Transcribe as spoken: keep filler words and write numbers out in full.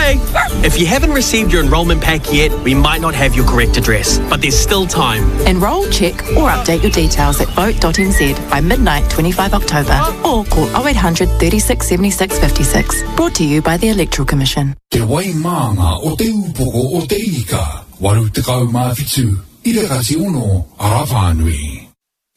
Hey, if you haven't received your enrolment pack yet, we might not have your correct address, but there's still time. Enrol, check or update your details at vote dot n z by midnight twenty-fifth October or call oh eight hundred, thirty-six, seventy-six, fifty-six. Brought to you by the Electoral Commission. Te wai maanga o te upoko o te ika, waru te kau mawhitu, ira kasi uno, Arawanui.